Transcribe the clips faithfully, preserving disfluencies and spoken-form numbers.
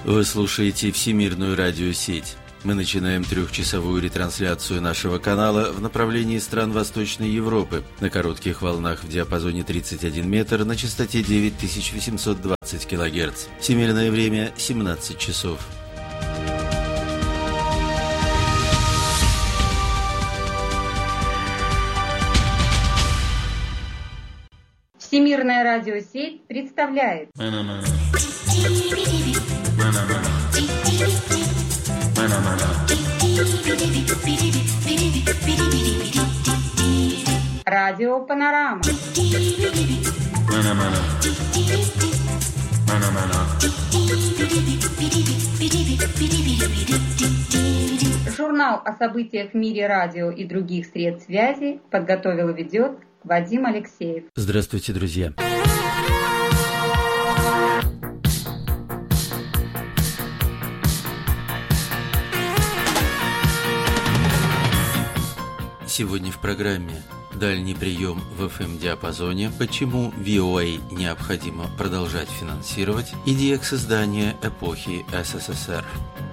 Вы слушаете Всемирную радиосеть. Мы начинаем трехчасовую ретрансляцию нашего канала в направлении стран Восточной Европы на коротких волнах в диапазоне тридцать один метр на частоте девять тысяч восемьсот двадцать килогерц. Всемирное время семнадцать часов. Всемирная радиосеть представляет Радио Панорама. Журнал о событиях в мире радио и других средств связи подготовил и ведет Вадим Алексеев. Здравствуйте, друзья. Сегодня в программе «Дальний прием в эф эм-диапазоне. Почему ви о эй необходимо продолжать финансировать» и ди экс-издание эпохи эс эс эс эр.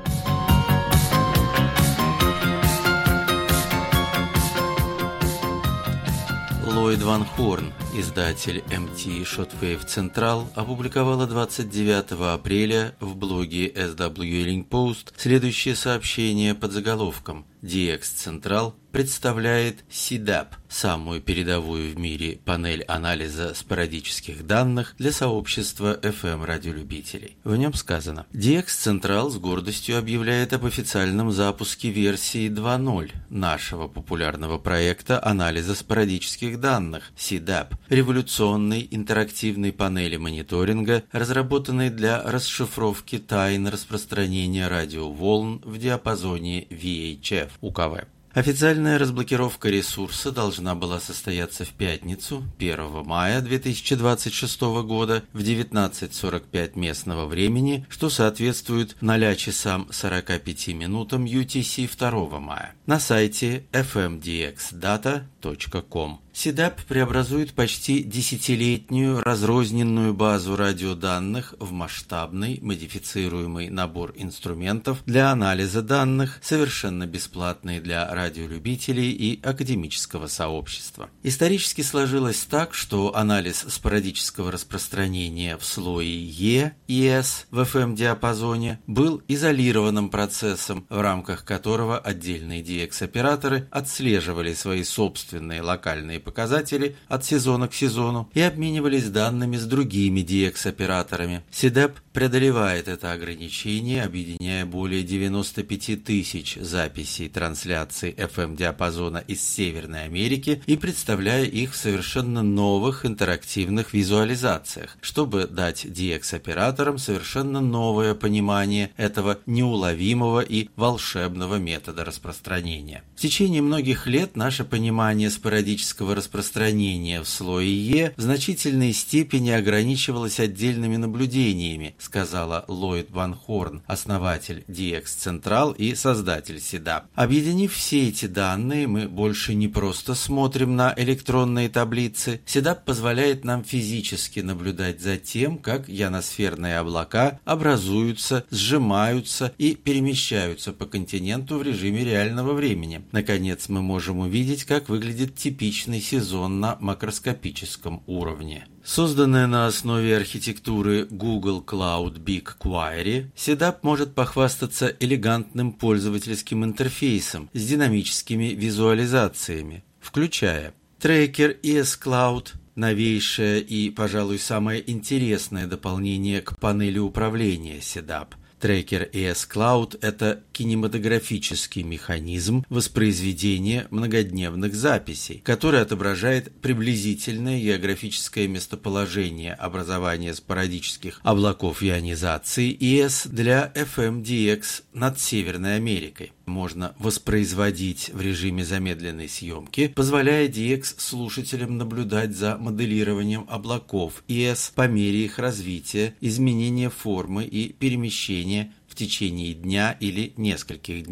Ллойд Ван Хорн, издатель эм ти Shortwave Central, опубликовала двадцать девятого апреля в блоге эс дабл ю Evening Post следующее сообщение под заголовком «ди экс Central представляет си дап, самую передовую в мире панель анализа спорадических данных для сообщества эф эм-радиолюбителей». В нем сказано: ди экс Central с гордостью объявляет об официальном запуске версии два ноль нашего популярного проекта анализа спорадических данных си дап, революционной интерактивной панели мониторинга, разработанной для расшифровки тайн распространения радиоволн в диапазоне ви эйч эф у ка вэ. Официальная разблокировка ресурса должна была состояться в пятницу, первого мая две тысячи двадцать шестого года в девятнадцать сорок пять местного времени, что соответствует ноль часам сорок пять минутам ю ти си второго мая, на сайте эф эм ди экс дата точка ком. си дап преобразует почти десятилетнюю разрозненную базу радиоданных в масштабный модифицируемый набор инструментов для анализа данных, совершенно бесплатный для радиолюбителей и академического сообщества. Исторически сложилось так, что анализ спорадического распространения в слое Е и С в эф эм-диапазоне был изолированным процессом, в рамках которого отдельные ди экс-операторы отслеживали свои собственные локальные показатели от сезона к сезону и обменивались данными с другими ди экс-операторами. си дап преодолевает это ограничение, объединяя более девяносто пять тысяч записей трансляций эф эм-диапазона из Северной Америки и представляя их в совершенно новых интерактивных визуализациях, чтобы дать ди экс-операторам совершенно новое понимание этого неуловимого и волшебного метода распространения. В течение многих лет наше понимание спорадического распространения в слое Е в значительной степени ограничивалось отдельными наблюдениями, сказала Ллойд Ван Хорн, основатель ди экс Central и создатель си дап. Объединив все эти данные, мы больше не просто смотрим на электронные таблицы. си дап позволяет нам физически наблюдать за тем, как ионосферные облака образуются, сжимаются и перемещаются по континенту в режиме реального времени. Наконец, мы можем увидеть, как выглядит типичный сезон на макроскопическом уровне. Созданная на основе архитектуры Google Cloud BigQuery, си дап может похвастаться элегантным пользовательским интерфейсом с динамическими визуализациями, включая трекер и эс Cloud, новейшее и, пожалуй, самое интересное дополнение к панели управления си дап. Трекер и эс Cloud – это кинематографический механизм воспроизведения многодневных записей, который отображает приблизительное географическое местоположение образования спорадических облаков ионизации и эс для эф эм ди экс над Северной Америкой. Можно воспроизводить в режиме замедленной съемки, позволяя ди экс-слушателям наблюдать за моделированием облаков и эс по мере их развития, изменения формы и перемещения в течение дня или нескольких дней.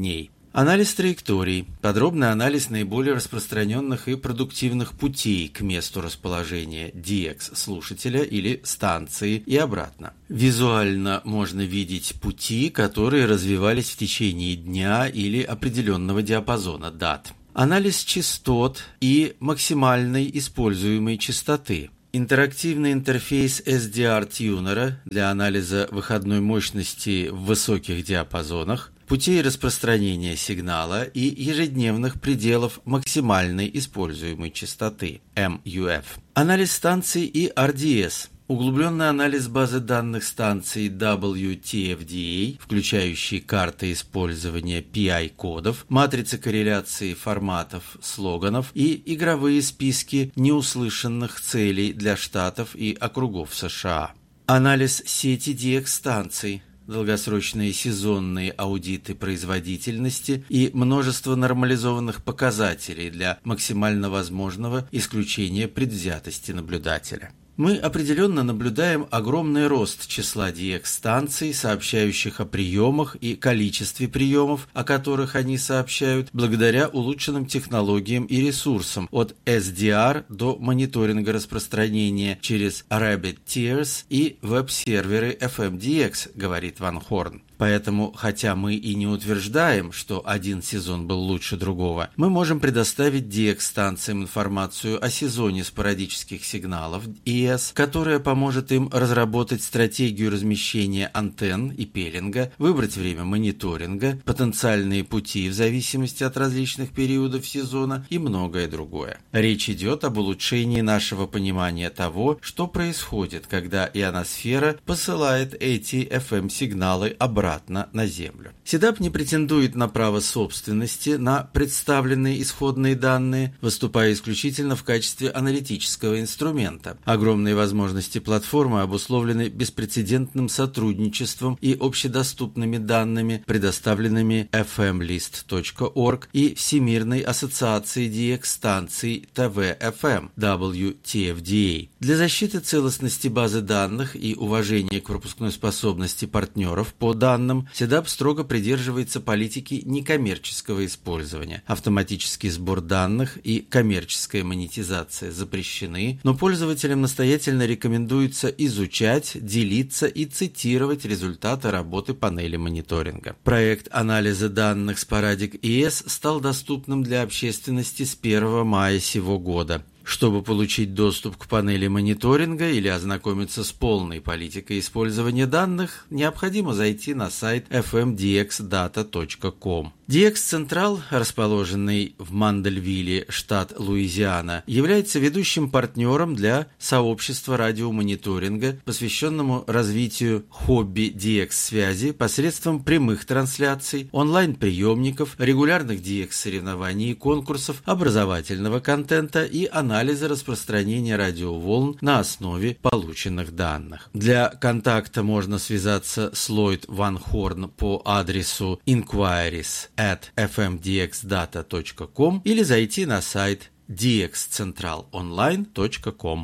Анализ траекторий. Подробный анализ наиболее распространенных и продуктивных путей к месту расположения ди экс слушателя или станции и обратно. Визуально можно видеть пути, которые развивались в течение дня или определенного диапазона дат. Анализ частот и максимальной используемой частоты. Интерактивный интерфейс эс ди ар-тюнера для анализа выходной мощности в высоких диапазонах, путей распространения сигнала и ежедневных пределов максимальной используемой частоты эм ю эф. Анализ станций и ар ди эс. Углубленный анализ базы данных станций дабл ю ти эф ди эй, включающий карты использования пи ай-кодов, матрицы корреляции форматов, слоганов и игровые списки неуслышанных целей для штатов и округов США. Анализ сети ди экс-станций, долгосрочные сезонные аудиты производительности и множество нормализованных показателей для максимально возможного исключения предвзятости наблюдателя. Мы определенно наблюдаем огромный рост числа ди экс-станций, сообщающих о приемах и количестве приемов, о которых они сообщают, благодаря улучшенным технологиям и ресурсам от эс ди ар до мониторинга распространения через Rabbit Tiers и веб-серверы эф эм ди экс, говорит Ван Хорн. Поэтому, хотя мы и не утверждаем, что один сезон был лучше другого, мы можем предоставить ди экс-станциям информацию о сезоне спорадических сигналов и эс, которая поможет им разработать стратегию размещения антенн и пелинга, выбрать время мониторинга, потенциальные пути в зависимости от различных периодов сезона и многое другое. Речь идет об улучшении нашего понимания того, что происходит, когда ионосфера посылает эти эф эм-сигналы обратно на Землю. седап не претендует на право собственности на представленные исходные данные, выступая исключительно в качестве аналитического инструмента. Огромные возможности платформы обусловлены беспрецедентным сотрудничеством и общедоступными данными, предоставленными эф эм лист точка орг и Всемирной ассоциацией ди экс-станций ти ви эф эм дабл ю ти эф ди эй. Для защиты целостности базы данных и уважения к пропускной способности партнеров по данным седап строго придерживается политики некоммерческого использования. Автоматический сбор данных и коммерческая монетизация запрещены, но пользователям настоятельно рекомендуется изучать, делиться и цитировать результаты работы панели мониторинга. Проект анализа данных Sporadic и эс стал доступным для общественности с первого мая сего года. Чтобы получить доступ к панели мониторинга или ознакомиться с полной политикой использования данных, необходимо зайти на сайт эф эм ди экс дата точка ком. ди экс-централ, расположенный в Мандельвилле, штат Луизиана, является ведущим партнером для сообщества радиомониторинга, посвященному развитию хобби ди экс-связи посредством прямых трансляций, онлайн-приемников, регулярных ди экс-соревнований и конкурсов, образовательного контента и анализа анализа распространения радиоволн на основе полученных данных. Для контакта можно связаться с Ллойд Ван Хорн по адресу inquiries at эф эм ди экс дата точка ком или зайти на сайт ди экс централ онлайн точка ком.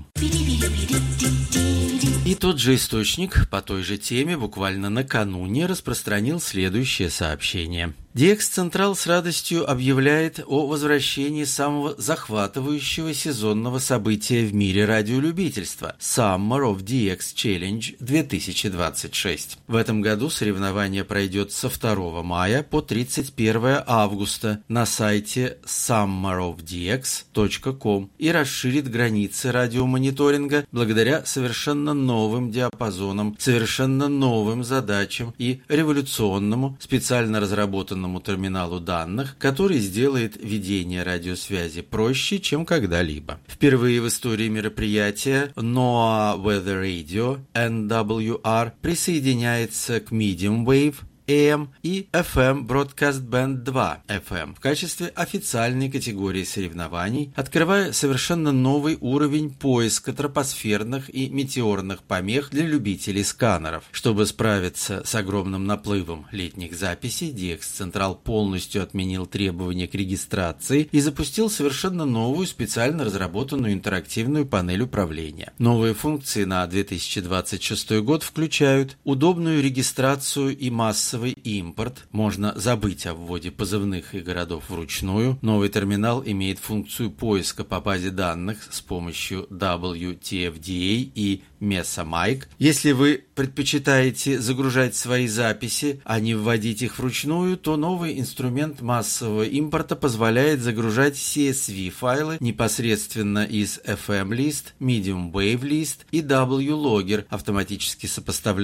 И тот же источник по той же теме буквально накануне распространил следующее сообщение. ди экс-централ с радостью объявляет о возвращении самого захватывающего сезонного события в мире радиолюбительства – Summer of ди экс Challenge две тысячи двадцать шесть. В этом году соревнование пройдет со второго мая по тридцать первое августа на сайте саммер оф ди экс точка ком и расширит границы радиомониторинга благодаря совершенно новым диапазонам, совершенно новым задачам и революционному, специально разработанному терминалу данных, который сделает ведение радиосвязи проще, чем когда-либо. Впервые в истории мероприятия ноа Weather Radio эн дабл ю ар присоединяется к Medium Wave эй эм и эф эм Broadcast Band два эф эм в качестве официальной категории соревнований, открывая совершенно новый уровень поиска тропосферных и метеорных помех для любителей сканеров. Чтобы справиться с огромным наплывом летних записей, ди экс-централ полностью отменил требования к регистрации и запустил совершенно новую специально разработанную интерактивную панель управления. Новые функции на две тысячи двадцать шестой год включают удобную регистрацию и массовую массовый импорт. Можно забыть о вводе позывных и городов вручную. Новый терминал имеет функцию поиска по базе данных с помощью дабл ю ти эф ди эй и Mesamike. Если вы предпочитаете загружать свои записи, а не вводить их вручную, то новый инструмент массового импорта позволяет загружать си эс ви-файлы непосредственно из эф эм-лист, Medium Wave List и дабл ю-Logger, автоматически сопоставлять